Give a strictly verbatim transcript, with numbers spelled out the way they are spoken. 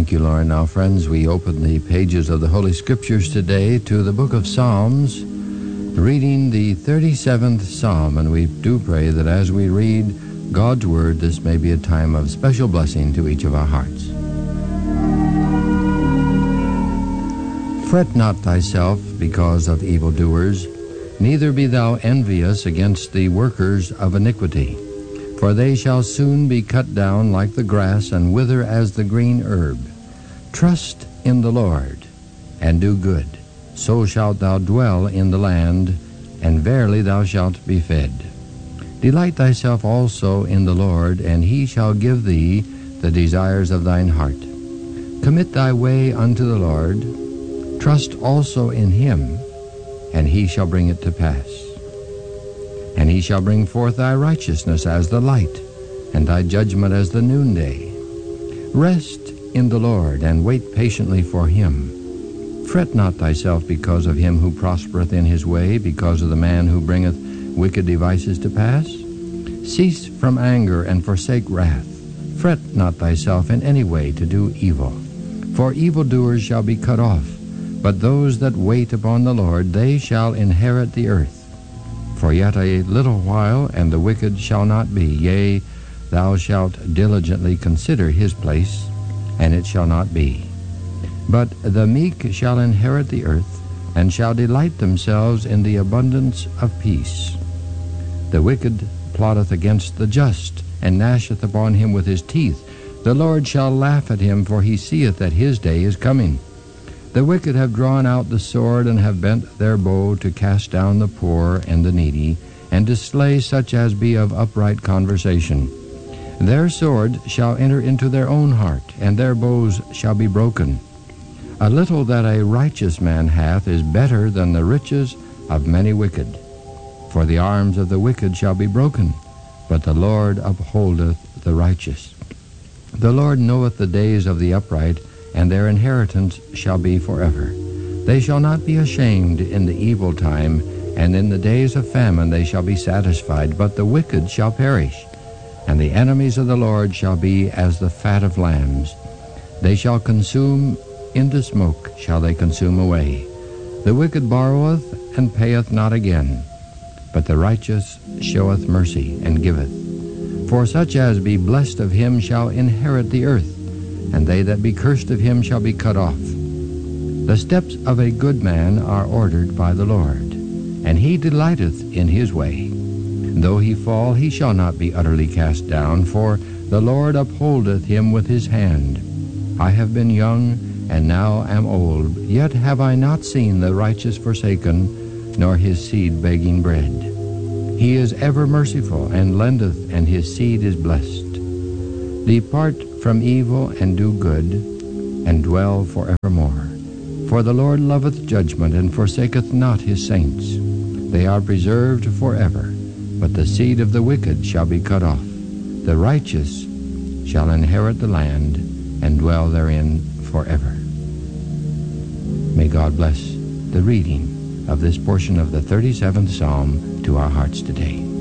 Thank you, Lauren. Now, friends, we open the pages of the Holy Scriptures today to the book of Psalms, reading the thirty-seventh Psalm, and we do pray that as we read God's Word, this may be a time of special blessing to each of our hearts. Fret not thyself because of evildoers, neither be thou envious against the workers of iniquity. For they shall soon be cut down like the grass and wither as the green herb. Trust in the Lord, and do good. So shalt thou dwell in the land, and verily thou shalt be fed. Delight thyself also in the Lord, and he shall give thee the desires of thine heart. Commit thy way unto the Lord. Trust also in him, and he shall bring it to pass. And he shall bring forth thy righteousness as the light, and thy judgment as the noonday. Rest in the Lord, and wait patiently for him. Fret not thyself because of him who prospereth in his way, because of the man who bringeth wicked devices to pass. Cease from anger, and forsake wrath. Fret not thyself in any way to do evil. For evildoers shall be cut off, but those that wait upon the Lord, they shall inherit the earth. For yet a little while, and the wicked shall not be. Yea, thou shalt diligently consider his place, and it shall not be. But the meek shall inherit the earth, and shall delight themselves in the abundance of peace. The wicked plotteth against the just, and gnasheth upon him with his teeth. The Lord shall laugh at him, for he seeth that his day is coming. The wicked have drawn out the sword, and have bent their bow to cast down the poor and the needy, and to slay such as be of upright conversation. Their sword shall enter into their own heart, and their bows shall be broken. A little that a righteous man hath is better than the riches of many wicked. For the arms of the wicked shall be broken, but the Lord upholdeth the righteous. The Lord knoweth the days of the upright, and their inheritance shall be forever. They shall not be ashamed in the evil time, and in the days of famine they shall be satisfied. But the wicked shall perish, and the enemies of the Lord shall be as the fat of lambs. They shall consume into smoke, shall they consume away. The wicked borroweth, and payeth not again, but the righteous showeth mercy, and giveth. For such as be blessed of him shall inherit the earth, and they that be cursed of him shall be cut off. The steps of a good man are ordered by the Lord, and he delighteth in his way. Though he fall, he shall not be utterly cast down, for the Lord upholdeth him with his hand. I have been young, and now am old, yet have I not seen the righteous forsaken, nor his seed begging bread. He is ever merciful, and lendeth, and his seed is blessed. Depart from evil, and do good, and dwell forevermore. For the Lord loveth judgment, and forsaketh not his saints. They are preserved forever, but the seed of the wicked shall be cut off. The righteous shall inherit the land, and dwell therein forever. May God bless the reading of this portion of the thirty-seventh Psalm to our hearts today.